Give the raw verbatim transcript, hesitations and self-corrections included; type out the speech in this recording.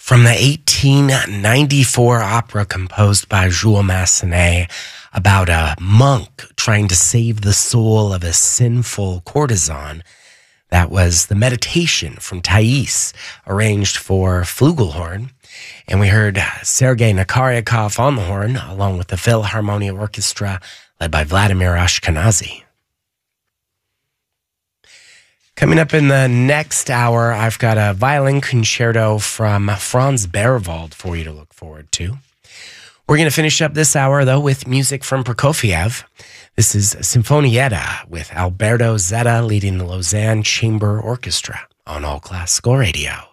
From the eighteen ninety-four opera composed by Jules Massenet about a monk trying to save the soul of a sinful courtesan, that was the Meditation from Thais, arranged for flugelhorn. And we heard Sergei Nakaryakov on the horn, along with the Philharmonia Orchestra, led by Vladimir Ashkenazy. Coming up in the next hour, I've got a violin concerto from Franz Berwald for you to look forward to. We're going to finish up this hour, though, with music from Prokofiev. This is Sinfonietta with Alberto Zetta leading the Lausanne Chamber Orchestra on All Classical Radio.